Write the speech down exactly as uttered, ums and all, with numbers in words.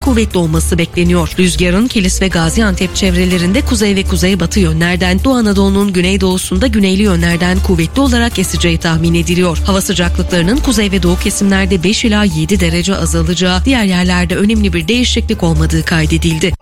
kuvvetli olması bekleniyor. Rüzgarın Kilis ve Gaziantep çevrelerinde kuzey ve kuzeybatı yönlerden, Doğu Anadolu'nun güneydoğusunda güneyli yönlerden kuvvetli olarak eseceği tahmin ediliyor. Hava sıcaklıklarının kuzey ve doğu kesimlerde beş ila yedi derece azalacağı, diğer yerlerde önemli bir değişiklik olmadığı kaydedildi.